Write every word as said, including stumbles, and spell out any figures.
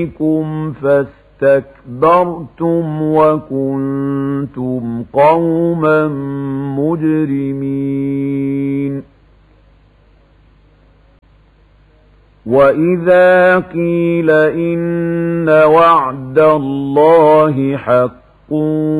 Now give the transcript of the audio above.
عليكم فاستكبرتم وكنتم قوما مجرمين. وإذا قيل إن وعد الله حق